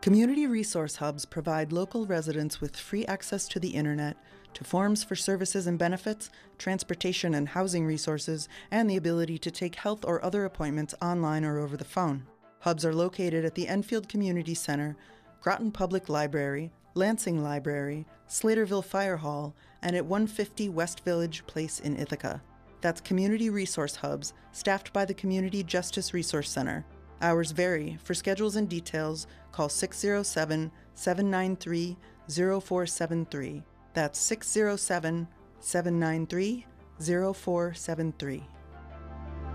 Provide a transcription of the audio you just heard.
Community resource hubs provide local residents with free access to the internet, to forms for services and benefits, transportation and housing resources, and the ability to take health or other appointments online or over the phone. Hubs are located at the Enfield Community Center, Groton Public Library, Lansing Library, Slaterville Fire Hall, and at 150 West Village Place in Ithaca. That's community resource hubs, staffed by the Community Justice Resource Center. Hours vary. For schedules and details, call 607-793-0473. That's 607-793-0473.